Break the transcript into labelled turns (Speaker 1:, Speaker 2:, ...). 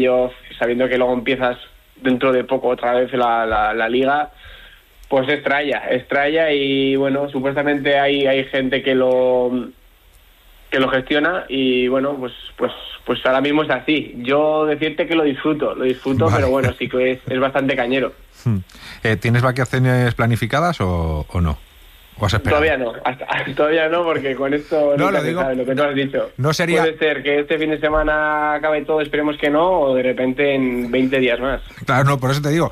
Speaker 1: sabiendo que luego empiezas dentro de poco otra vez la liga, pues extraña y bueno, supuestamente hay gente que lo gestiona y bueno, pues ahora mismo es así. Yo decirte que lo disfruto,
Speaker 2: vale.
Speaker 1: Pero bueno, sí que es bastante cañero.
Speaker 2: ¿Tienes vacaciones planificadas o no? ¿O has esperado?
Speaker 1: Todavía no, porque con esto
Speaker 2: no
Speaker 1: nunca
Speaker 2: lo
Speaker 1: se
Speaker 2: digo,
Speaker 1: sabe lo que tú has dicho.
Speaker 2: No sería...
Speaker 1: Puede ser que este fin de semana acabe todo, esperemos que no, o de repente en 20 días más.
Speaker 2: Claro, no, por eso te digo,